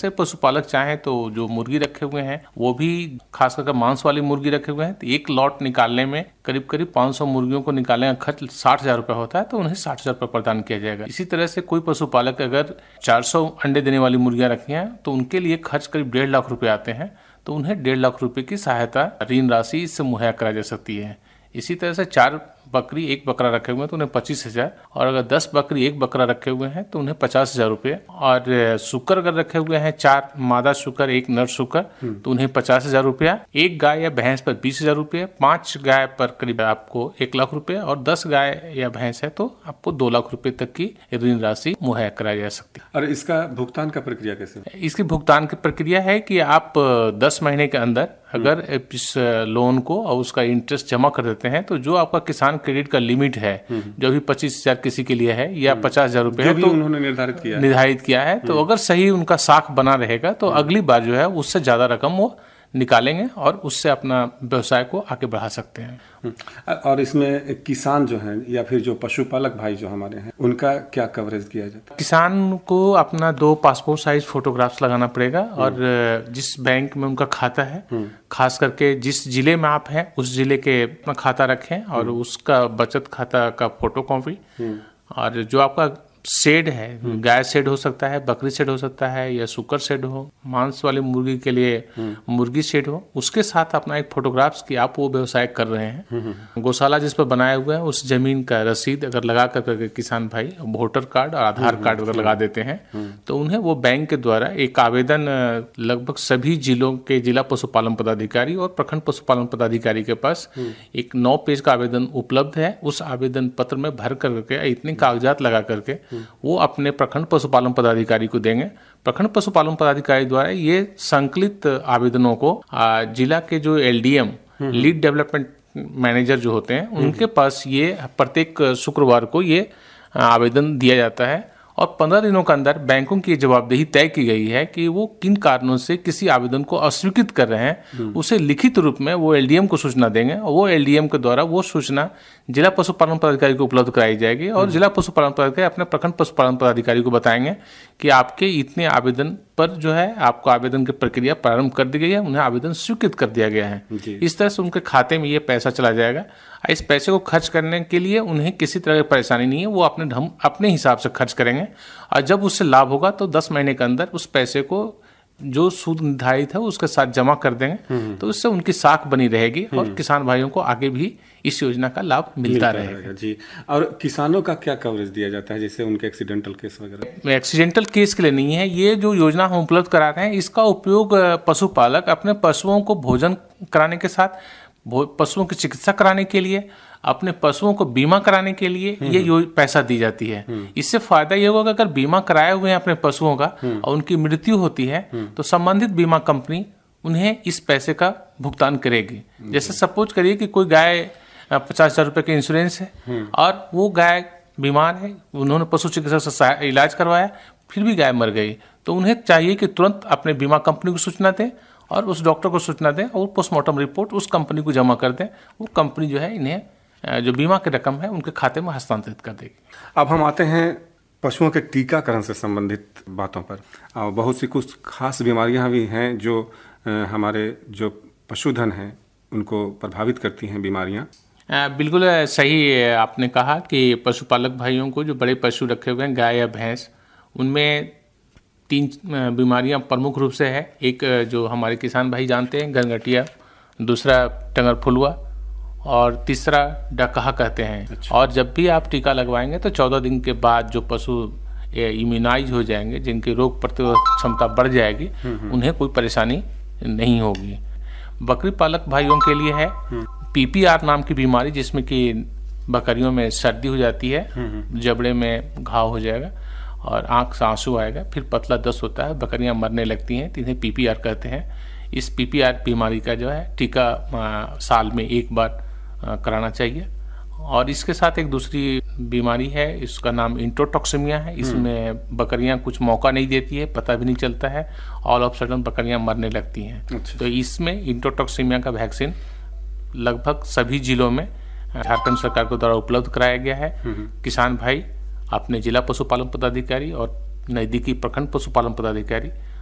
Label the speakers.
Speaker 1: से पशुपालक चाहें तो जो मुर्गी रखे हुए हैं वो भी खास करके मांस वाली मुर्गी रखे हुए हैं तो एक लॉट निकालने में करीब 500 मुर्गियों को निकालने का खर्च 60,000 रुपये होता है, तो उन्हें 60,000 रुपये प्रदान किया जाएगा। इसी तरह से कोई पशुपालक अगर 400 अंडे देने वाली मुर्गियां रखी हैं तो उनके लिए खर्च करीब 1.5 लाख रुपये आते हैं, तो उन्हें 1.5 लाख रुपये की सहायता ऋण राशि इससे मुहैया करा जा सकती है। इसी तरह से 4 बकरी 1 बकरा रखे हुए हैं तो उन्हें 25,000, और अगर 10 बकरी 1 बकरा रखे हुए हैं तो उन्हें 50,000 रुपये, और सुकर अगर रखे हुए हैं 4 मादा सुकर 1 नर सुकर तो उन्हें 50,000 रुपया, 1 गाय या भैंस पर 20,000 रुपये, 5 गाय पर करीब आपको 1 लाख रुपये, और 10 गाय या भैंस है तो आपको 2 लाख रुपये तक की ऋण राशि मुहैया कराई जा सकती है।
Speaker 2: और इसका भुगतान का प्रक्रिया कैसे है?
Speaker 1: इसकी भुगतान की प्रक्रिया है कि आप 10 महीने के अंदर अगर इस लोन को और उसका इंटरेस्ट जमा कर देते हैं तो जो आपका किसान क्रेडिट का लिमिट है जो भी 25,000 किसी के लिए है या 50,000 रुपये है तो
Speaker 2: उन्होंने निर्धारित किया है
Speaker 1: तो अगर सही उनका साख बना रहेगा तो अगली बार जो है उससे ज़्यादा रकम वो निकालेंगे और उससे अपना व्यवसाय को आगे बढ़ा सकते हैं।
Speaker 2: और इसमें किसान जो हैं या फिर जो पशुपालक भाई जो हमारे हैं उनका क्या कवरेज किया जाता है?
Speaker 1: किसान को अपना 2 पासपोर्ट साइज फोटोग्राफ्स लगाना पड़ेगा, और जिस बैंक में उनका खाता है, खास करके जिस जिले में आप हैं उस जिले के अपना खाता रखें और उसका बचत खाता का फोटो कॉपी, और जो आपका शेड है, गाय शेड हो सकता है, बकरी शेड हो सकता है, या सुकर शेड हो, मांस वाली मुर्गी के लिए मुर्गी शेड हो, उसके साथ अपना एक फोटोग्राफ्स की आप वो व्यवसाय कर रहे हैं। गौशाला जिस पर बनाया हुआ है उस जमीन का रसीद अगर लगा करके किसान भाई वोटर कार्ड और आधार कार्ड अगर लगा देते हैं तो उन्हें वो बैंक के द्वारा एक आवेदन लगभग सभी जिलों के जिला पशुपालन पदाधिकारी और प्रखंड पशुपालन पदाधिकारी के पास एक 9 पेज का आवेदन उपलब्ध है। उस आवेदन पत्र में भर करके इतने कागजात लगा करके वो अपने प्रखंड पशुपालन पदाधिकारी को देंगे। प्रखंड पशुपालन पदाधिकारी द्वारा ये संकलित आवेदनों को जिला के जो LDM लीड डेवलपमेंट मैनेजर जो होते हैं उनके पास ये प्रत्येक शुक्रवार को ये आवेदन दिया जाता है, और 15 दिनों के अंदर बैंकों की जवाबदेही तय की गई है कि वो किन कारणों से किसी आवेदन को अस्वीकृत कर रहे हैं, उसे लिखित रूप में वो LDM को सूचना देंगे, और वो LDM के द्वारा वो सूचना जिला पशुपालन पदाधिकारी को उपलब्ध कराई जाएगी, और जिला पशुपालन पदाधिकारी अपने प्रखंड पशुपालन पदाधिकारी को बताएंगे कि आपके इतने आवेदन पर जो है आपको आवेदन की प्रक्रिया प्रारंभ कर दी गई है, उन्हें आवेदन स्वीकृत कर दिया गया है। इस तरह से उनके खाते में ये पैसा चला जाएगा। इस पैसे को खर्च करने के लिए उन्हें किसी तरह की परेशानी नहीं है, वो अपने हिसाब से खर्च करेंगे, और जब उससे लाभ होगा तो 10 महीने के अंदर उस पैसे को जो सूद निर्धारित है उसके साथ जमा कर देंगे, तो उससे उनकी साख बनी रहेगी और किसान भाइयों को आगे भी इस योजना का लाभ मिलता रहेगा।
Speaker 2: जी। और किसानों का क्या कवरेज दिया जाता है, जैसे उनके एक्सीडेंटल केस वगैरह?
Speaker 1: एक्सीडेंटल केस के लिए नहीं है, ये जो योजना हम उपलब्ध करा रहे हैं इसका उपयोग पशुपालक अपने पशुओं को भोजन कराने के साथ पशुओं की चिकित्सा कराने के लिए, अपने पशुओं को बीमा कराने के लिए ये पैसा दी जाती है। इससे फायदा ये होगा अगर बीमा कराए हुए हैं अपने पशुओं का और उनकी मृत्यु होती है तो संबंधित बीमा कंपनी उन्हें इस पैसे का भुगतान करेगी। जैसे सपोज करिए कि कोई गाय 50,000 रुपये के इंश्योरेंस है और वो गाय बीमार है, उन्होंने पशु चिकित्सक से इलाज करवाया, फिर भी गाय मर गई, तो उन्हें चाहिए कि तुरंत अपने बीमा कंपनी को सूचना दें और उस डॉक्टर को सूचना दें और पोस्टमार्टम रिपोर्ट उस कंपनी को जमा कर दें। वो कंपनी जो है इन्हें जो बीमा की रकम है उनके खाते में हस्तांतरित कर देगी।
Speaker 2: अब हम आते हैं पशुओं के टीकाकरण से संबंधित बातों पर। बहुत सी कुछ खास बीमारियां भी हैं जो हमारे जो पशुधन हैं उनको प्रभावित करती हैं बीमारियां।
Speaker 1: बिल्कुल सही आपने कहा कि पशुपालक भाइयों को जो बड़े पशु रखे हुए हैं गाय या भैंस, उनमें 3 बीमारियां प्रमुख रूप से है। एक जो हमारे किसान भाई जानते हैं गंगटिया, दूसरा टंगर फुलवा और तीसरा डकहा कहते हैं। अच्छा। और जब भी आप टीका लगवाएंगे तो 14 दिन के बाद जो पशु इम्यूनाइज हो जाएंगे, जिनकी रोग प्रतिरोधक क्षमता बढ़ जाएगी, उन्हें कोई परेशानी नहीं होगी। बकरी पालक भाइयों के लिए है PPR नाम की बीमारी, जिसमें कि बकरियों में सर्दी हो जाती है, जबड़े में घाव हो जाएगा और आंख से आंसू आएगा, फिर पतला दस्त होता है, बकरियां मरने लगती हैं, तो इन्हें PPR कहते हैं। इस PPR बीमारी का जो है टीका साल में 1 बार कराना चाहिए। और इसके साथ एक दूसरी बीमारी है, इसका नाम इंट्रोटॉक्सिमिया है। इसमें बकरियां कुछ मौका नहीं देती है, पता भी नहीं चलता है, ऑल ऑफ सडन बकरियां मरने लगती हैं। अच्छा। तो इसमें इंट्रोटॉक्सिमिया का वैक्सीन लगभग सभी जिलों में झारखंड सरकार के द्वारा उपलब्ध कराया गया है। किसान भाई अपने जिला पशुपालन पदाधिकारी और नज़दीकी प्रखंड पशुपालन पदाधिकारी